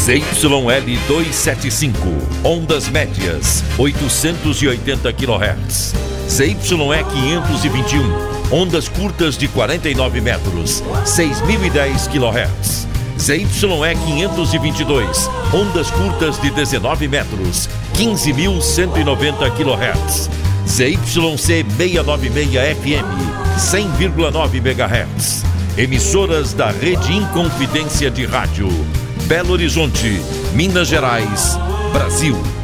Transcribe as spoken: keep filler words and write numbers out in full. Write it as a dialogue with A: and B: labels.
A: Z Y L duzentos e setenta e cinco, ondas médias, oitocentos e oitenta quilohertz. Z Y E quinhentos e vinte e um, ondas curtas de quarenta e nove metros, seis mil e dez quilohertz. Z Y E quinhentos e vinte e dois, ondas curtas de dezenove metros, quinze mil cento e noventa quilohertz. Z Y C seiscentos e noventa e seis F M, cem vírgula nove megahertz. Emissoras da Rede Inconfidência de Rádio. Belo Horizonte, Minas Gerais, Brasil.